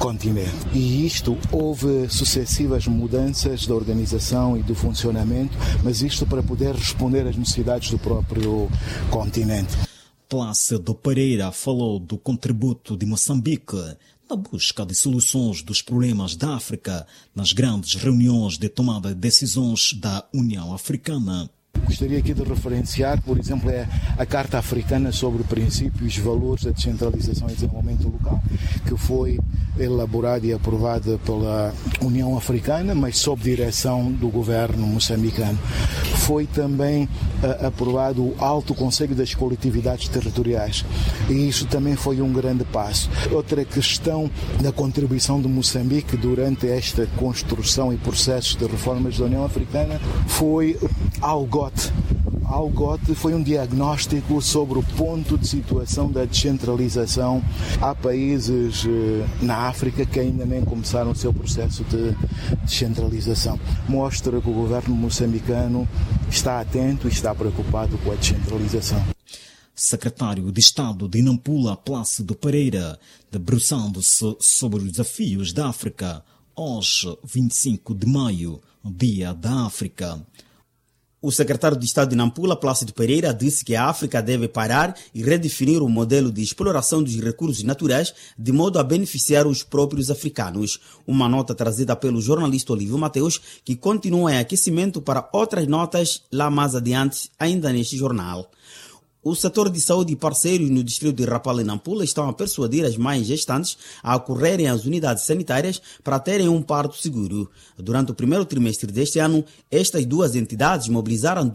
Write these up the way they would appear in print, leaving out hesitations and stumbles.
continente. E isto, houve sucessivas mudanças da organização e do funcionamento, mas isto para poder responder às necessidades do próprio continente. Plácido Pereira falou do contributo de Moçambique na busca de soluções dos problemas da África nas grandes reuniões de tomada de decisões da União Africana. Gostaria aqui de referenciar, por exemplo, a Carta Africana sobre Princípios e Valores da Descentralização e Desenvolvimento Local, que foi elaborada e aprovada pela União Africana, mas sob direção do governo moçambicano. Foi também aprovado o Alto Conselho das Coletividades Territoriais, e isso também foi um grande passo. Outra questão da contribuição de Moçambique durante esta construção e processos de reformas da União Africana foi ALGOT. ALGOT foi um diagnóstico sobre o ponto de situação da descentralização. Há países na África que ainda nem começaram o seu processo de descentralização. Mostra que o governo moçambicano está atento e está preocupado com a descentralização. Secretário de Estado de Nampula, Plácido Pereira, debruçando-se sobre os desafios da África, hoje, 25 de maio, Dia da África. O secretário de Estado de Nampula, Plácido Pereira, disse que a África deve parar e redefinir o modelo de exploração dos recursos naturais de modo a beneficiar os próprios africanos. Uma nota trazida pelo jornalista Olívio Mateus, que continua em aquecimento para outras notas lá mais adiante, ainda neste jornal. O setor de saúde e parceiros no distrito de Rapala e Nampula estão a persuadir as mães gestantes a acorrerem às unidades sanitárias para terem um parto seguro. Durante o primeiro trimestre deste ano, estas duas entidades mobilizaram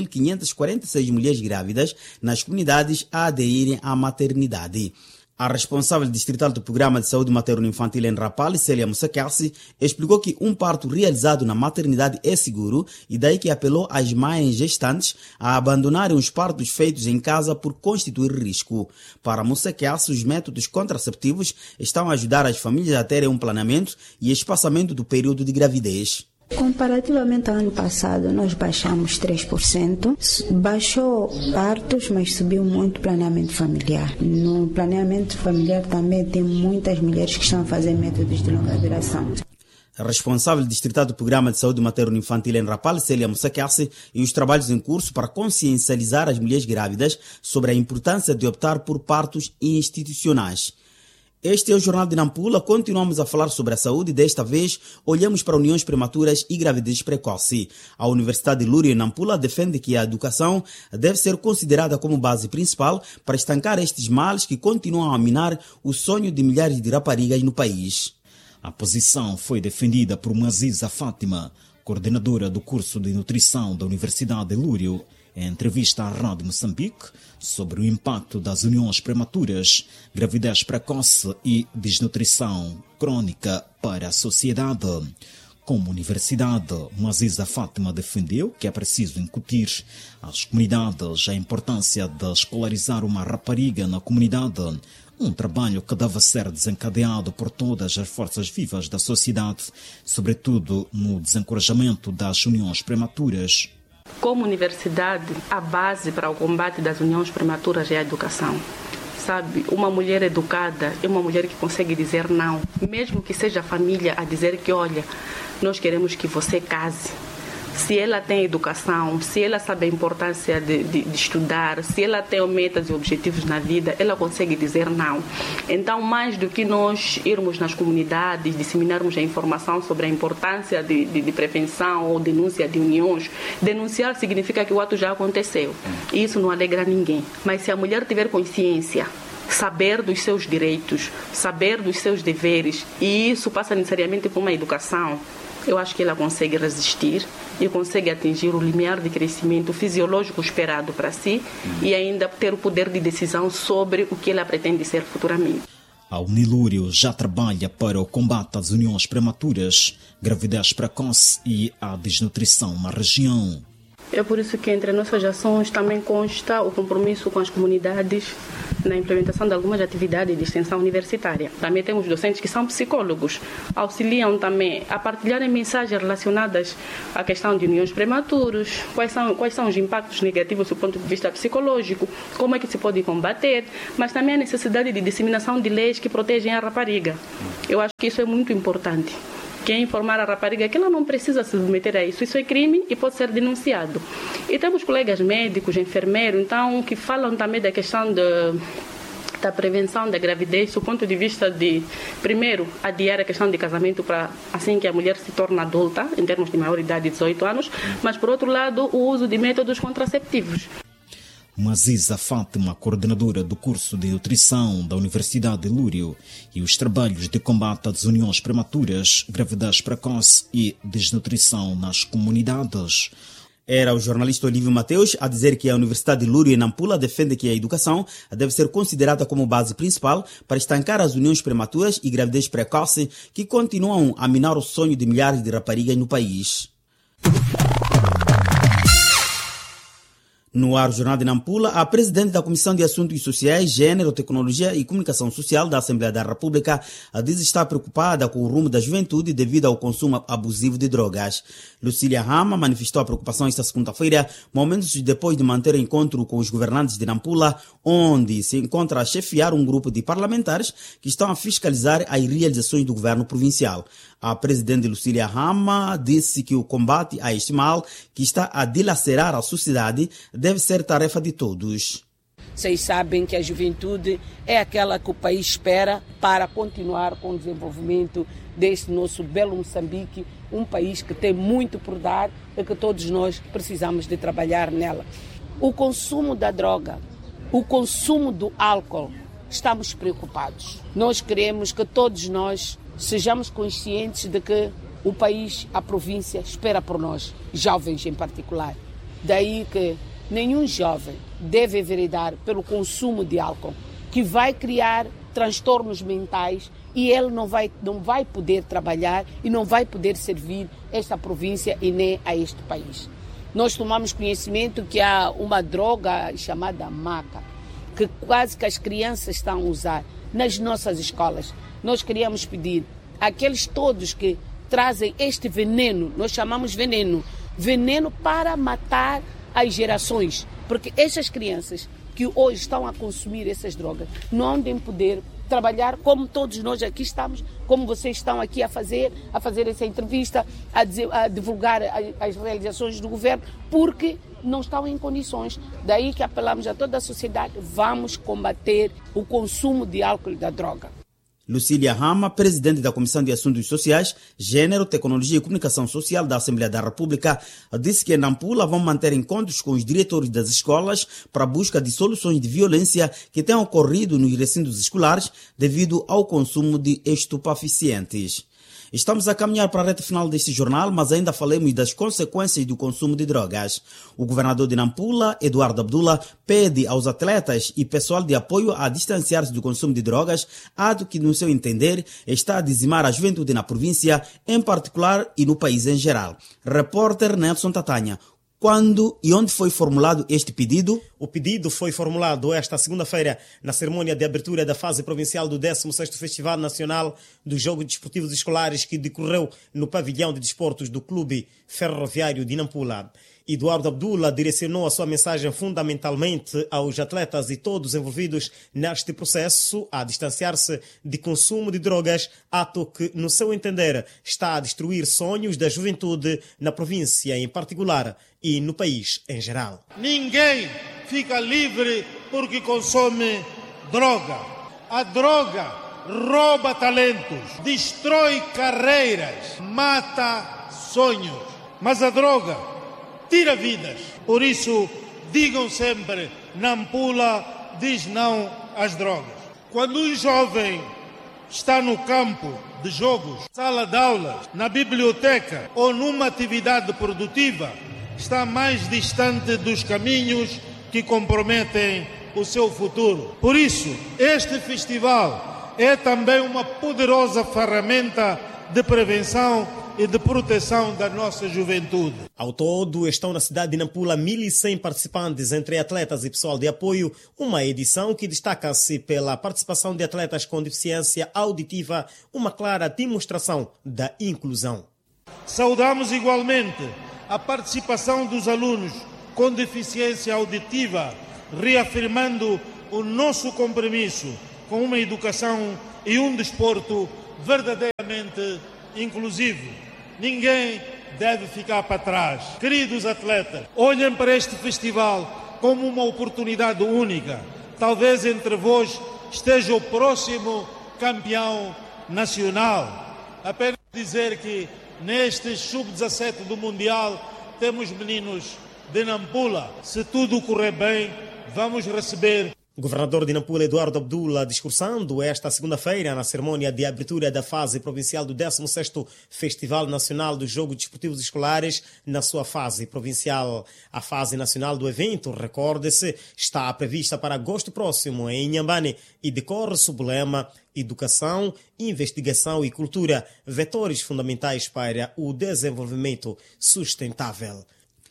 2.546 mulheres grávidas nas comunidades a aderirem à maternidade. A responsável distrital do Programa de Saúde Materno-Infantil em Rapala, Célia Musakassi, explicou que um parto realizado na maternidade é seguro e daí que apelou às mães gestantes a abandonarem os partos feitos em casa por constituir risco. Para Musakassi, os métodos contraceptivos estão a ajudar as famílias a terem um planeamento e espaçamento do período de gravidez. Comparativamente ao ano passado, nós baixamos 3%. Baixou partos, mas subiu muito o planeamento familiar. No planeamento familiar também tem muitas mulheres que estão a fazer métodos de longa duração. A responsável distrital do Programa de Saúde Materno-Infantil em Rapala, Célia Musakassi, e os trabalhos em curso para consciencializar as mulheres grávidas sobre a importância de optar por partos institucionais. Este é o Jornal de Nampula. Continuamos a falar sobre a saúde e desta vez olhamos para uniões prematuras e gravidez precoce. A Universidade de Lúrio em Nampula defende que a educação deve ser considerada como base principal para estancar estes males que continuam a minar o sonho de milhares de raparigas no país. A posição foi defendida por Maziza Fátima, coordenadora do curso de nutrição da Universidade de Lúrio, em entrevista à Rádio Moçambique sobre o impacto das uniões prematuras, gravidez precoce e desnutrição crônica para a sociedade. Como universidade, Maziza Fátima defendeu que é preciso incutir às comunidades a importância de escolarizar uma rapariga na comunidade, um trabalho que deve ser desencadeado por todas as forças vivas da sociedade, sobretudo no desencorajamento das uniões prematuras. Como universidade, a base para o combate das uniões prematuras é a educação. Sabe, uma mulher educada é uma mulher que consegue dizer não, mesmo que seja a família a dizer que, olha, nós queremos que você case. Se ela tem educação, se ela sabe a importância de estudar, se ela tem metas e objetivos na vida, ela consegue dizer não. Então, mais do que nós irmos nas comunidades, disseminarmos a informação sobre a importância de prevenção ou denúncia de uniões, denunciar significa que o ato já aconteceu. E isso não alegra ninguém. Mas se a mulher tiver consciência, saber dos seus direitos, saber dos seus deveres, e isso passa necessariamente por uma educação, eu acho que ela consegue resistir e consegue atingir o limiar de crescimento fisiológico esperado para si e ainda ter o poder de decisão sobre o que ela pretende ser futuramente. A Unilúrio já trabalha para o combate às uniões prematuras, gravidez precoce e a desnutrição na região. É por isso que entre nossas ações também consta o compromisso com as comunidades na implementação de algumas atividades de extensão universitária. Também temos docentes que são psicólogos, auxiliam também a partilharem mensagens relacionadas à questão de uniões prematuros, quais são os impactos negativos do ponto de vista psicológico, como é que se pode combater, mas também a necessidade de disseminação de leis que protegem a rapariga. Eu acho que isso é muito importante. Que é informar a rapariga que ela não precisa se submeter a isso. Isso é crime e pode ser denunciado. E temos colegas médicos, enfermeiros, então, que falam também da questão da prevenção da gravidez, do ponto de vista de, primeiro, adiar a questão de casamento para assim que a mulher se torna adulta, em termos de maioridade de 18 anos, mas, por outro lado, o uso de métodos contraceptivos. Maziza Fátima, coordenadora do curso de nutrição da Universidade de Lúrio, e os trabalhos de combate às uniões prematuras, gravidez precoce e desnutrição nas comunidades. Era o jornalista Olívio Mateus a dizer que a Universidade de Lúrio, em Nampula, defende que a educação deve ser considerada como base principal para estancar as uniões prematuras e gravidez precoce que continuam a minar o sonho de milhares de raparigas no país. No ar, o Jornal de Nampula, a presidente da Comissão de Assuntos Sociais, Gênero, Tecnologia e Comunicação Social da Assembleia da República diz estar preocupada com o rumo da juventude devido ao consumo abusivo de drogas. Lucília Rama manifestou a preocupação esta segunda-feira, momentos depois de manter encontro com os governantes de Nampula, onde se encontra a chefiar um grupo de parlamentares que estão a fiscalizar as realizações do governo provincial. A presidente Lucília Rama disse que o combate a este mal, que está a dilacerar a sociedade, deve ser tarefa de todos. Vocês sabem que a juventude é aquela que o país espera para continuar com o desenvolvimento deste nosso belo Moçambique, um país que tem muito por dar e que todos nós precisamos de trabalhar nela. O consumo da droga, o consumo do álcool, estamos preocupados. Nós queremos que todos nós sejamos conscientes de que o país, a província, espera por nós, jovens em particular. Daí que nenhum jovem deve enveredar pelo consumo de álcool, que vai criar transtornos mentais e ele não vai poder trabalhar e não vai poder servir esta província e nem a este país. Nós tomamos conhecimento que há uma droga chamada maca, que quase que as crianças estão a usar nas nossas escolas. Nós queríamos pedir àqueles todos que trazem este veneno, nós chamamos veneno para matar as gerações, porque essas crianças que hoje estão a consumir essas drogas não devem poder trabalhar como todos nós aqui estamos, como vocês estão aqui a fazer essa entrevista, a divulgar as realizações do governo, porque não estão em condições. Daí que apelamos a toda a sociedade, vamos combater o consumo de álcool e da droga. Lucília Rama, presidente da Comissão de Assuntos Sociais, Gênero, Tecnologia e Comunicação Social da Assembleia da República, disse que em Nampula vão manter encontros com os diretores das escolas para a busca de soluções de violência que têm ocorrido nos recintos escolares devido ao consumo de estupefacientes. Estamos a caminhar para a reta final deste jornal, mas ainda falemos das consequências do consumo de drogas. O governador de Nampula, Eduardo Abdullah, pede aos atletas e pessoal de apoio a distanciar-se do consumo de drogas, ato que, no seu entender, está a dizimar a juventude na província, em particular e no país em geral. Repórter Nelson Tatanha. Quando e onde foi formulado este pedido? O pedido foi formulado esta segunda-feira na cerimônia de abertura da fase provincial do 16º Festival Nacional dos Jogos Desportivos Escolares que decorreu no pavilhão de desportos do Clube Ferroviário de Nampula. Eduardo Abdullah direcionou a sua mensagem fundamentalmente aos atletas e todos envolvidos neste processo a distanciar-se de consumo de drogas, ato que, no seu entender, está a destruir sonhos da juventude na província em particular e no país em geral. Ninguém fica livre porque consome droga. A droga rouba talentos, destrói carreiras, mata sonhos. Mas a droga tira vidas. Por isso, digam sempre, Nampula diz não às drogas. Quando um jovem está no campo de jogos, sala de aulas, na biblioteca ou numa atividade produtiva, está mais distante dos caminhos que comprometem o seu futuro. Por isso, este festival é também uma poderosa ferramenta de prevenção e de proteção da nossa juventude. Ao todo, estão na cidade de Nampula 1.100 participantes, entre atletas e pessoal de apoio, uma edição que destaca-se pela participação de atletas com deficiência auditiva, uma clara demonstração da inclusão. Saudamos igualmente a participação dos alunos com deficiência auditiva, reafirmando o nosso compromisso com uma educação e um desporto verdadeiramente inclusivo. Ninguém deve ficar para trás. Queridos atletas, olhem para este festival como uma oportunidade única. Talvez entre vós esteja o próximo campeão nacional. Apenas dizer que neste sub-17 do Mundial temos meninos de Nampula. Se tudo correr bem, vamos receber. O governador de Nampula, Eduardo Abdullah, discursando esta segunda-feira na cerimônia de abertura da fase provincial do 16º Festival Nacional dos Jogos Desportivos Escolares na sua fase provincial. A fase nacional do evento, recorde-se, está prevista para agosto próximo em Inhambane e decorre sob o lema Educação, Investigação e Cultura, vetores fundamentais para o desenvolvimento sustentável.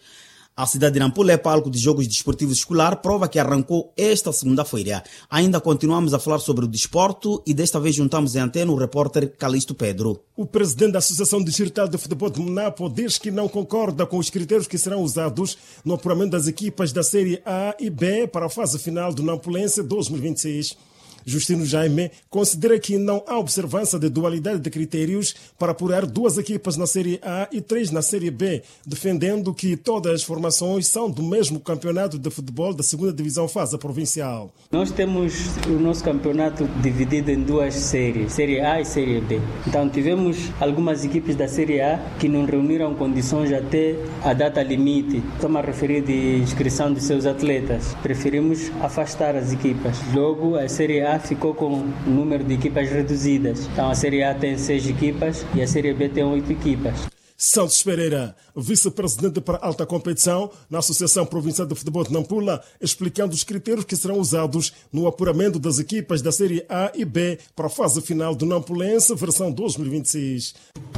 A cidade de Nampula é palco de Jogos Desportivos Escolar, prova que arrancou esta segunda-feira. Ainda continuamos a falar sobre o desporto e desta vez juntamos em antena o repórter Calixto Pedro. O presidente da Associação Distrital de Futebol de Monapo diz que não concorda com os critérios que serão usados no apuramento das equipas da Série A e B para a fase final do Nampulense 2026. Justino Jaime considera que não há observância de dualidade de critérios para apurar 2 equipas na Série A e 3 na Série B, defendendo que todas as formações são do mesmo campeonato de futebol da 2ª Divisão Fase Provincial. Nós temos o nosso campeonato dividido em 2 séries, Série A e Série B. Então tivemos algumas equipes da Série A que não reuniram condições até a data limite. Estou-me a referir de inscrição de seus atletas. Preferimos afastar as equipas. Logo, a Série A ficou com um número de equipas reduzidas. Então a Série A tem 6 equipas e a Série B tem 8 equipas. Santos Pereira, vice-presidente para alta competição na Associação Provincial de Futebol de Nampula, explicando os critérios que serão usados no apuramento das equipas da Série A e B para a fase final do Nampulense, versão 2026.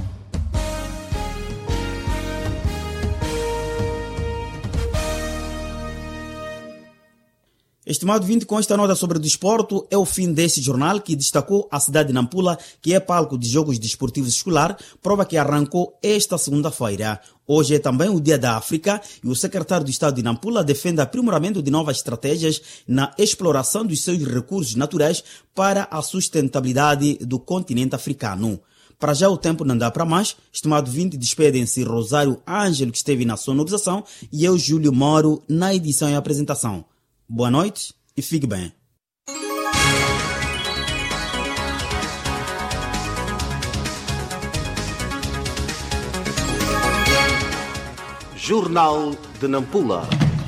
Estimado 20, com esta nota sobre o desporto, é o fim deste jornal que destacou a cidade de Nampula, que é palco de Jogos Desportivos Escolar, prova que arrancou esta segunda-feira. Hoje é também o Dia da África e o secretário do Estado de Nampula defende o aprimoramento de novas estratégias na exploração dos seus recursos naturais para a sustentabilidade do continente africano. Para já o tempo não dá para mais. Estimado 20, despedem-se Rosário Ângelo, que esteve na sonorização, e eu, Júlio Moro, na edição e apresentação. Boa noite e fique bem. Jornal de Nampula.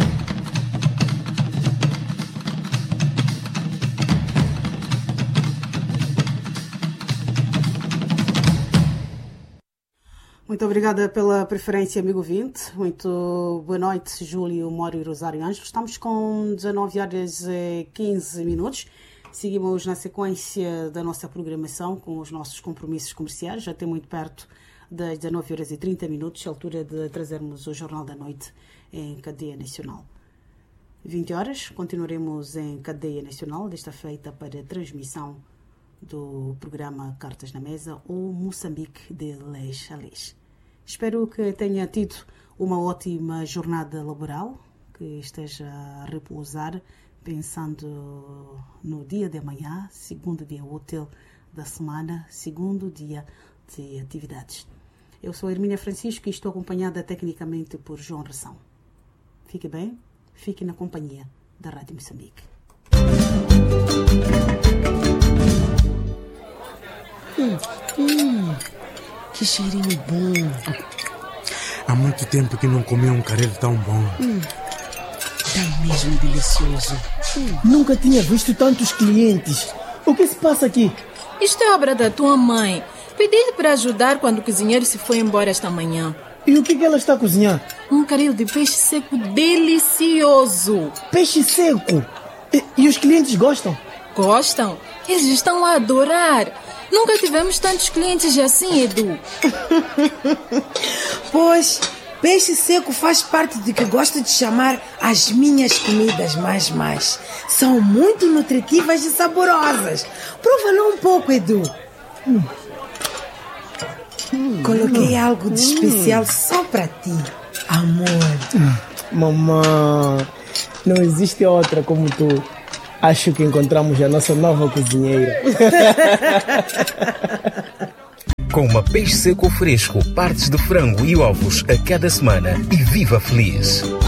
Muito obrigada pela preferência, amigo ouvinte. Muito boa noite, Júlio, Moro e Rosário Ângelo. Estamos com 19 horas e 15 minutos. Seguimos na sequência da nossa programação com os nossos compromissos comerciais. Já até muito perto das 19 horas e 30 minutos, a altura de trazermos o Jornal da Noite em cadeia nacional. 20 horas, continuaremos em cadeia nacional, desta feita para transmissão do programa Cartas na Mesa ou Moçambique de Leix a Leix. Espero que tenha tido uma ótima jornada laboral, que esteja a repousar pensando no dia de amanhã, segundo dia útil da semana, segundo dia de atividades. Eu sou Hermínia Francisco e estou acompanhada tecnicamente por João Ração. Fique bem, fique na companhia da Rádio Moçambique. Que cheirinho bom. Há muito tempo que não comi um caril tão bom. Tá mesmo delicioso. Nunca tinha visto tantos clientes. O que se passa aqui? Isto é obra da tua mãe. Pedi-lhe para ajudar quando o cozinheiro se foi embora esta manhã. E o que ela está a cozinhar? Um caril de peixe seco delicioso. Peixe seco? E os clientes gostam? Gostam. Eles estão a adorar. Nunca tivemos tantos clientes assim, Edu. Pois, peixe seco faz parte do que gosto de chamar as minhas comidas mais. São muito nutritivas e saborosas. Prova lá um pouco, Edu. Coloquei algo de especial só para ti, amor. Mamãe, não existe outra como tu. Acho que encontramos a nossa nova cozinheira. Coma peixe seco fresco, partes de frango e ovos a cada semana e viva feliz.